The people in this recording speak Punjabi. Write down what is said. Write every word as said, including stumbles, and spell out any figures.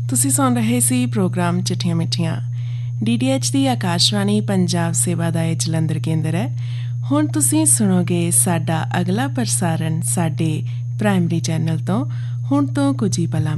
ਤੁਸੀਂ ਸੁਣ ਰਹੇ ਸੀ ਪ੍ਰੋਗਰਾਮ ਚਿੱਠੀਆਂ ਮਿੱਠੀਆਂ। ਡੀ ਟੀ ਐਚ ਦੀ ਆਕਾਸ਼ਵਾਣੀ ਪੰਜਾਬ ਸੇਵਾ ਦਾ ਇਹ ਜਲੰਧਰ ਕੇਂਦਰ ਹੈ। ਹੁਣ ਤੁਸੀਂ ਸੁਣੋਗੇ ਸਾਡਾ ਅਗਲਾ ਪ੍ਰਸਾਰਣ ਸਾਡੇ ਪ੍ਰਾਇਮਰੀ ਚੈਨਲ ਤੋਂ ਹੁਣ ਤੋਂ ਕੁਝ ਹੀ ਪਲਾਂ